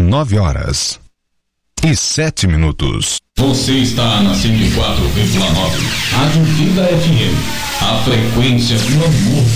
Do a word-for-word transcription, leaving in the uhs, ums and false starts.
nove horas e sete minutos. Você está na cento e quatro vírgula nove, Rádio Vida F M. A frequência do amor